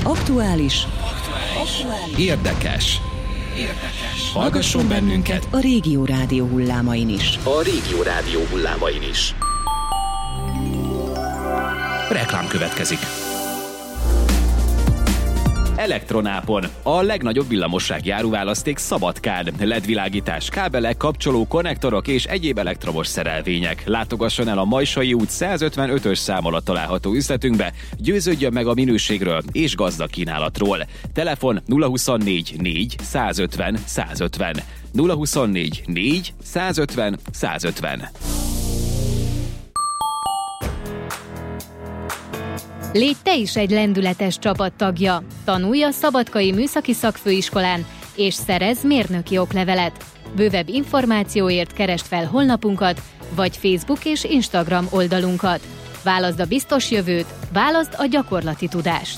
Aktuális. Érdekes. Hallgasson bennünket a Régió Rádió hullámain is. Reklám következik. Elektronápon, a legnagyobb villamossági áruválaszték Szabadkán. LED-világítás, kábelek, kapcsoló, konnektorok és egyéb elektromos szerelvények. Látogasson el a Majsai út 155-ös szám alatt található üzletünkbe, győződjön meg a minőségről és gazdag kínálatról. Telefon 024 4 150 150. 024 4 150 150. Légy te is egy lendületes csapattagja. Tanulj a Szabadkai Műszaki Szakfőiskolán, és szerezz mérnöki oklevelet. Bővebb információért keresd fel honlapunkat, vagy Facebook és Instagram oldalunkat. Válaszd a biztos jövőt, válaszd a gyakorlati tudást.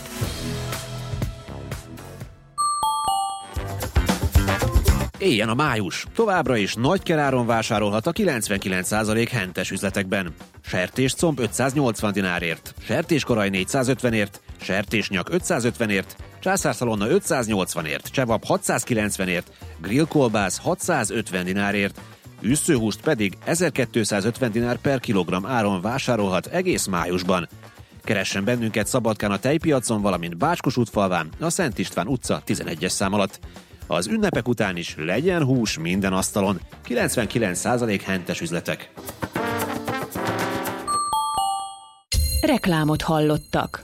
Éljen a május! Továbbra is nagykeráron vásárolhat a 99% hentes üzletekben. Sertéscomb 580 dinárért, sertéskoraj 450ért, sertésnyak 550ért, császárszalonna 580ért, csevap 690ért, grillkolbász 650 dinárért, üsszőhúst pedig 1250 dinár per kilogramm áron vásárolhat egész májusban. Keressen bennünket Szabadkán a tejpiacon, valamint Bácskos-útfalván, a Szent István utca 11-es szám alatt. Az ünnepek után is legyen hús minden asztalon, 99% hentes üzletek. Reklámot hallottak.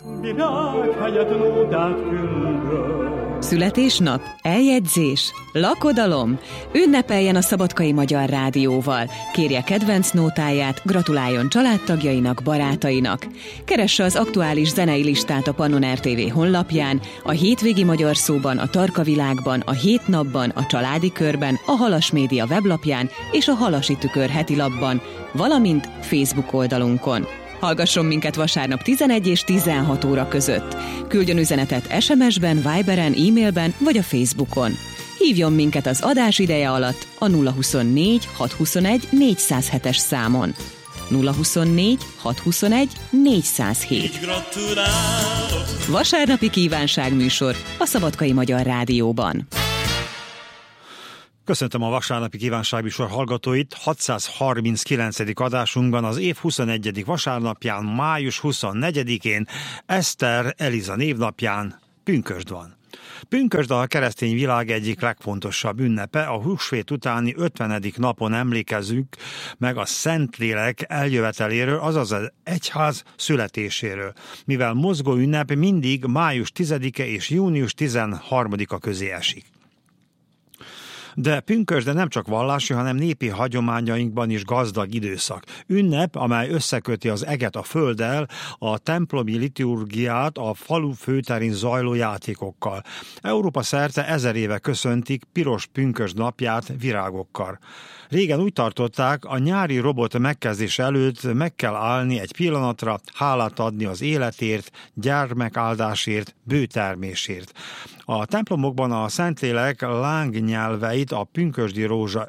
Születésnap, eljegyzés, lakodalom. Ünnepeljen a Szabadkai Magyar Rádióval. Kérje kedvenc nótáját, gratuláljon családtagjainak, barátainak. Keresse az aktuális zenei listát a Pannon RTV honlapján, a Hétvégi Magyar Szóban, a Tarka Világban, a Hét Napban, a Családi Körben, a Halas Média weblapján és a Halasi Tükör heti lapban, valamint Facebook oldalunkon. Hallgasson minket vasárnap 11 és 16 óra között. Küldjön üzenetet SMS-ben, Viberen, e-mailben vagy a Facebookon. Hívjon minket az adás ideje alatt a 024 621 407-es számon. 024 621 407. Vasárnapi kívánságműsor a Szabadkai Magyar Rádióban. Köszöntöm a vasárnapi kívánságműsor hallgatóit. 639. adásunkban az év 21. vasárnapján, május 24-én, Eszter Eliza névnapján pünkösd van. Pünkösd a keresztény világ egyik legfontosabb ünnepe, a húsvét utáni 50. napon emlékezzük meg a Szentlélek eljöveteléről, azaz az egyház születéséről, mivel mozgó ünnep mindig május 10-e és június 13-a közé esik. De pünkösd nem csak vallási, hanem népi hagyományainkban is gazdag időszak. Ünnep, amely összeköti az eget a földdel, a templomi liturgiát a falu főterén zajló játékokkal. Európa szerte 1000 éve köszöntik piros pünkösd napját virágokkal. Régen úgy tartották, a nyári robot megkezdése előtt meg kell állni egy pillanatra, hálát adni az életért, gyermekáldásért, bőtermésért. A templomokban a Szentlélek lángnyelveit a pünkösdi rózsa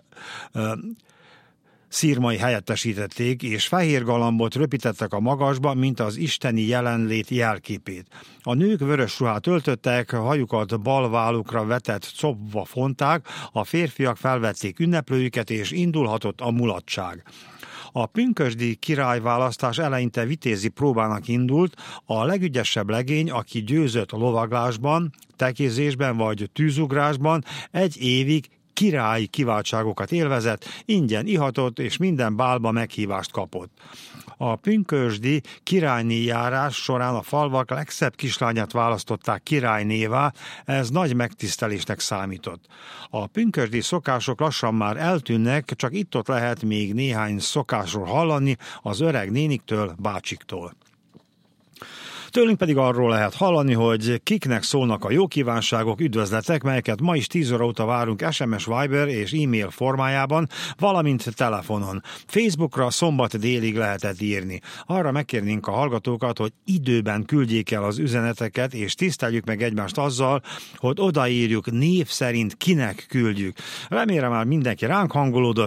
szirmai helyettesítették, és fehér galambot röpítettek a magasba, mint az isteni jelenlét jelképét. A nők vörös ruhát öltöttek, hajukat bal vállukra vetett copba fonták, a férfiak felvették ünneplőjüket, és indulhatott a mulatság. A pünkösdi királyválasztás eleinte vitézi próbának indult, a legügyesebb legény, aki győzött lovaglásban, tekézésben vagy tűzugrásban, egy évig királyi kiváltságokat élvezett, ingyen ihatott és minden bálba meghívást kapott. A pünkösdi királyné járás során a falvak legszebb kislányát választották királynévá, ez nagy megtisztelésnek számított. A pünkösdi szokások lassan már eltűnnek, csak itt-ott lehet még néhány szokásról hallani az öreg néniktől, bácsiktól. Tőlünk pedig arról lehet hallani, hogy kiknek szólnak a jó kívánságok, üdvözletek, melyeket ma is 10 óra óta várunk SMS, Viber és e-mail formájában, valamint telefonon. Facebookra szombat délig lehetett írni. Arra megkérnénk a hallgatókat, hogy időben küldjék el az üzeneteket, és tiszteljük meg egymást azzal, hogy odaírjuk név szerint kinek küldjük. Remélem már mindenki ránk hangolódott,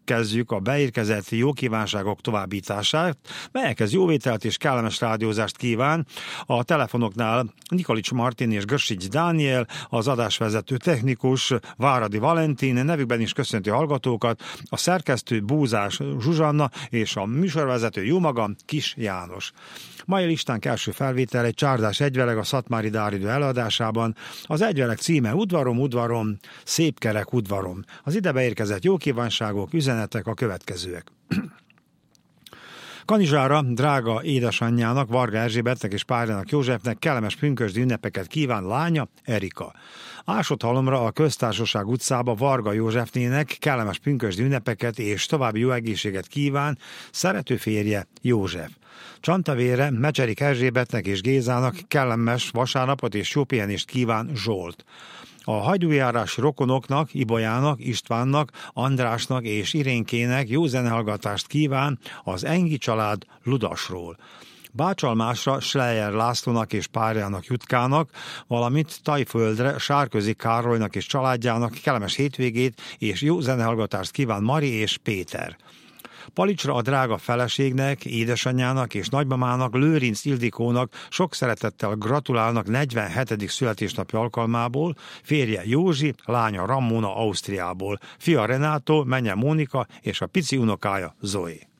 kezdjük a beérkezett jó kívánságok továbbítását, melyekhez jóvételt és kellemes rádiózást kíván a telefonoknál Nikolics Martin és Gössics Dániel, az adásvezető technikus Váradi Valentin, nevükben is köszönti a hallgatókat, a szerkesztő Búzás Zsuzsanna és a műsorvezető jómagam Kis János. Mai listánk első felvétel egy csárdás egyveleg a Szatmári Dáridő előadásában. Az egyveleg címe Udvarom, udvarom, szép kerek udvarom. Az ide beérkezett jó kívánságok, üzenetek a következőek. Kanizsára drága édesanyjának, Varga Erzsébetnek és párjának Józsefnek kellemes pünkösdi ünnepeket kíván lánya, Erika. Ásodhalomra a Köztársaság utcába Varga Józsefnének kellemes pünkösdi ünnepeket és további jó egészséget kíván szerető férje, József. Csantavére Mecserik Erzsébetnek és Gézának kellemes vasárnapot és jó pihenést kíván, Zsolt. A hajdújárási rokonoknak, Ibolyának, Istvánnak, Andrásnak és Irénkének jó zenehallgatást kíván az Engi család Ludasról. Bácsalmásra Schleyer Lászlónak és párjának Jutkának, valamint Tajföldre Sárközi Károlynak és családjának kellemes hétvégét és jó zenehallgatást kíván Mari és Péter. Palicsra a drága feleségnek, édesanyjának és nagymamának, Lőrinc Ildikónak sok szeretettel gratulálnak 47. születésnapja alkalmából, férje Józsi, lánya Ramona Ausztriából, fia Renátó, menye Mónika és a pici unokája Zoe.